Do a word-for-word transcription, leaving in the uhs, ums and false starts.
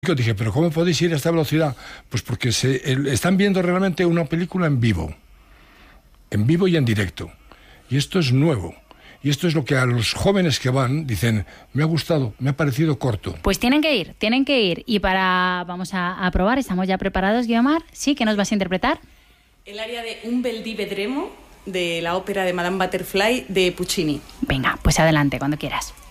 Dije, pero ¿cómo podéis ir a esta velocidad? Pues porque se, el, están viendo realmente una película en vivo, en vivo y en directo. Y esto es nuevo. Y esto es lo que a los jóvenes que van dicen, me ha gustado, me ha parecido corto. Pues tienen que ir, tienen que ir. Y para, vamos a, a probar, ¿estamos ya preparados, Guiomar? ¿Sí? ¿Qué nos vas a interpretar? El aria de Un bel dì vedremo, de la ópera de Madame Butterfly de Puccini. Venga, pues adelante, cuando quieras.